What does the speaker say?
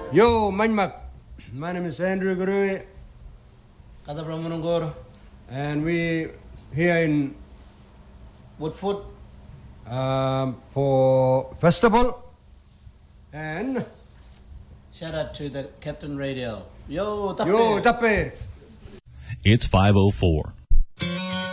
Yo, Manmak. My name is Andrew Gurui. Kata Pramanungor. And we here in Woodford. For festival. And Shout out to the Captain Radio. Yo, tape. Yo, tape. It's 5:04.